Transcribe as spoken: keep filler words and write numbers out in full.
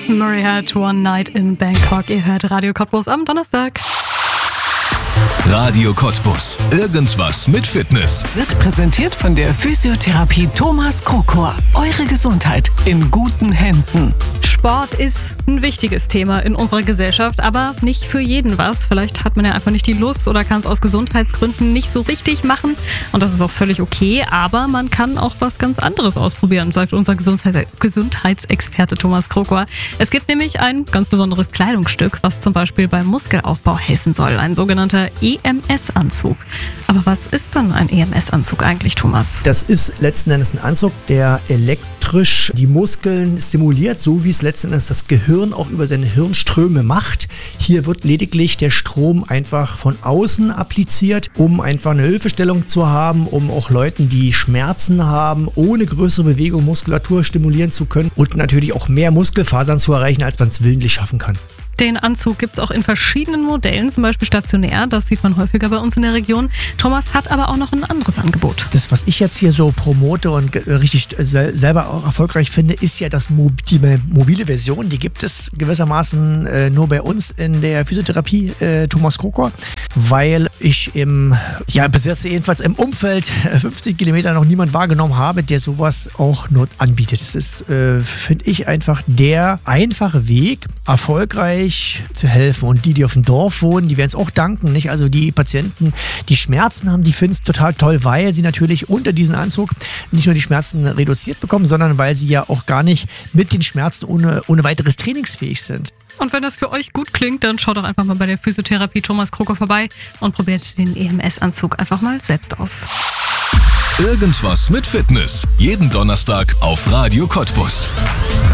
Murray had One Night in Bangkok. Ihr hört Radio Cottbus am Donnerstag. Radio Cottbus. Irgendwas mit Fitness. Wird präsentiert von der Physiotherapie Thomas Krokor. Eure Gesundheit in guten Händen. Sport ist ein wichtiges Thema in unserer Gesellschaft, aber nicht für jeden was. Vielleicht hat man ja einfach nicht die Lust oder kann es aus Gesundheitsgründen nicht so richtig machen. Und das ist auch völlig okay, aber man kann auch was ganz anderes ausprobieren, sagt unser Gesundheits- Gesundheitsexperte Thomas Krokor. Es gibt nämlich ein ganz besonderes Kleidungsstück, was zum Beispiel beim Muskelaufbau helfen soll. Ein sogenannter E M S-Anzug. Aber was ist dann ein E M S-Anzug eigentlich, Thomas? Das ist letzten Endes ein Anzug, der elektrisch die Muskeln stimuliert, so wie es letzten Endes das Gehirn auch über seine Hirnströme macht. Hier wird lediglich der Strom einfach von außen appliziert, um einfach eine Hilfestellung zu haben, um auch Leuten, die Schmerzen haben, ohne größere Bewegung Muskulatur stimulieren zu können und natürlich auch mehr Muskelfasern zu erreichen, als man es willentlich schaffen kann. Den Anzug gibt es auch in verschiedenen Modellen, zum Beispiel stationär. Das sieht man häufiger bei uns in der Region. Thomas hat aber auch noch ein anderes Angebot. Das, was ich jetzt hier so promote und richtig selber auch erfolgreich finde, ist ja das Mo- die mobile Version. Die gibt es gewissermaßen äh, nur bei uns in der Physiotherapie äh, Thomas Krokor, weil ich im, ja, bis jetzt jedenfalls im Umfeld fünfzig Kilometer noch niemand wahrgenommen habe, der sowas auch nur anbietet. Das ist, äh, finde ich, einfach der einfache Weg, erfolgreich zu helfen. Und die, die auf dem Dorf wohnen, die werden es auch danken, nicht? Also die Patienten, die Schmerzen haben, die finden es total toll, weil sie natürlich unter diesem Anzug nicht nur die Schmerzen reduziert bekommen, sondern weil sie ja auch gar nicht mit den Schmerzen ohne, ohne weiteres trainingsfähig sind. Und wenn das für euch gut klingt, dann schaut doch einfach mal bei der Physiotherapie Thomas Krokor vorbei und probiert den E M S-Anzug einfach mal selbst aus. Irgendwas mit Fitness. Jeden Donnerstag auf Radio Cottbus.